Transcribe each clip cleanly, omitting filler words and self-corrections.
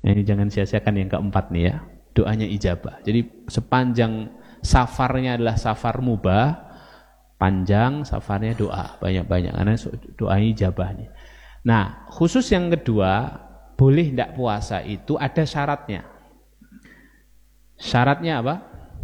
Ini jangan sia-siakan yang keempat nih ya. Doanya ijabah. Jadi sepanjang safarnya adalah safar mubah, panjang safarnya doa banyak-banyak karena doanya ijabah nih. Nah, khusus yang kedua, boleh tidak puasa itu ada syaratnya. Syaratnya apa?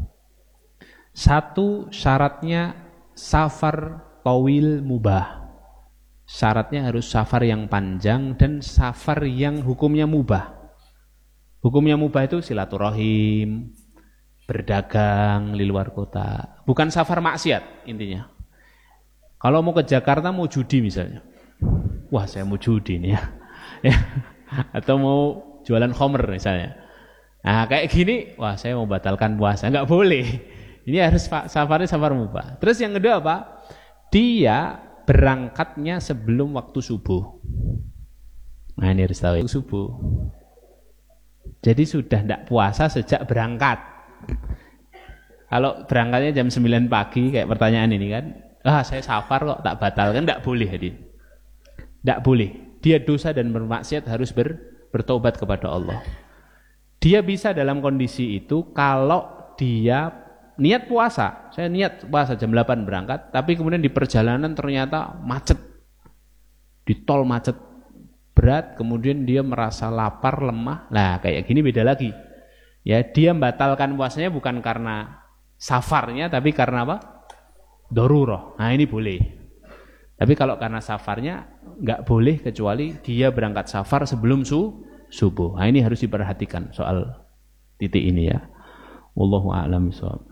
Satu, syaratnya safar tawil mubah. Syaratnya harus safar yang panjang dan safar yang hukumnya mubah. Hukumnya mubah itu silaturahim, berdagang di luar kota. Bukan safar maksiat intinya. Kalau mau ke Jakarta mau judi misalnya. Wah, saya mau judi nih ya. Atau mau jualan khamr misalnya. Nah, kayak gini, wah saya mau batalkan puasa. Enggak boleh. Ini harus safarnya safar mubah. Terus yang kedua apa? Dia berangkatnya sebelum waktu subuh. Nah, ini harus tahu subuh. Jadi sudah tidak puasa sejak berangkat. Kalau berangkatnya jam 9 pagi kayak pertanyaan ini kan, saya safar kok tak batal kan, tidak boleh hadin. Tidak boleh. Dia dosa dan bermaksiat harus bertobat kepada Allah. Dia bisa dalam kondisi itu kalau dia niat puasa. Saya niat puasa jam 8 berangkat, tapi kemudian di perjalanan ternyata macet. Di tol macet berat, kemudian dia merasa lapar, lemah. Nah, kayak gini beda lagi. Ya, dia membatalkan puasanya bukan karena safarnya, tapi karena apa? Darurah. Nah, ini boleh. Tapi kalau karena safarnya enggak boleh kecuali dia berangkat safar sebelum subuh. Nah, ini harus diperhatikan soal titik ini ya. Wallahu a'lam bishawab.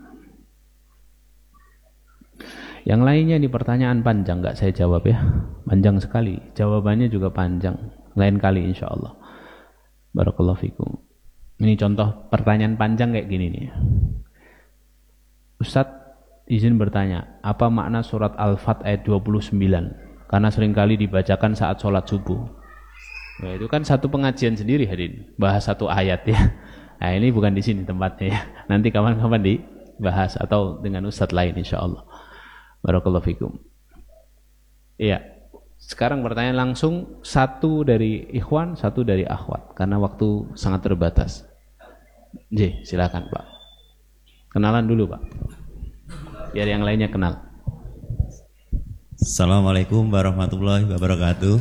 Yang lainnya ini pertanyaan panjang, enggak saya jawab ya. Panjang sekali. Jawabannya juga panjang. Lain kali insyaallah. Barakallahu fikum. Ini contoh pertanyaan panjang kayak gini nih. Ustadz izin bertanya, apa makna surat Al-Fat ayat 29? Karena seringkali dibacakan saat sholat subuh. Nah, itu kan satu pengajian sendiri hadirin, bahas satu ayat ya. Nah, ini bukan di sini tempatnya ya. Nanti kapan-kapan dibahas atau dengan ustadz lain insyaallah. Barakallahu fikum. Iya. Sekarang pertanyaan langsung, satu dari ikhwan, satu dari akhwat karena waktu sangat terbatas. Silakan Pak. Kenalan dulu Pak. Biar yang lainnya kenal. Assalamualaikum warahmatullahi wabarakatuh.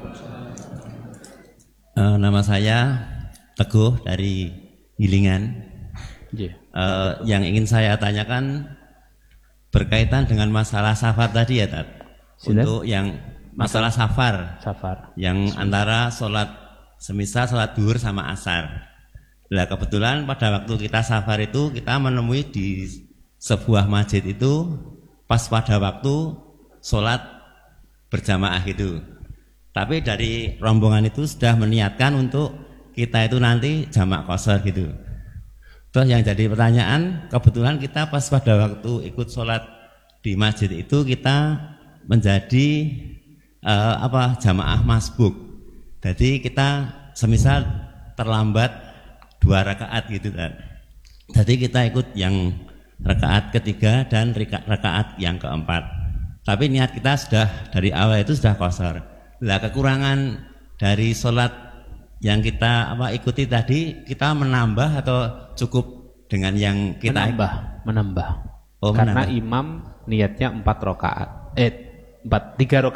Nama saya Teguh dari Gilingan. Yang ingin saya tanyakan berkaitan dengan masalah safar tadi ya Tat. Untuk yang masalah safar. Yang antara semisal sholat duhur sama asar. Nah, kebetulan pada waktu kita safar itu kita menemui di sebuah masjid itu pas pada waktu sholat berjamaah gitu. Tapi dari rombongan itu sudah meniatkan untuk kita itu nanti jamak qashar gitu. Terus yang jadi pertanyaan, kebetulan kita pas pada waktu ikut sholat di masjid itu kita menjadi jamaah masbuk. Jadi kita semisal terlambat 2 rakaat gitu kan. Jadi kita ikut yang rakaat ketiga dan rakaat yang keempat. Tapi niat kita sudah dari awal itu sudah qashar. Lah kekurangan dari sholat yang kita ikuti tadi, kita menambah atau cukup dengan yang kita menambah. Oh, karena menambah. Imam niatnya 3 rakaat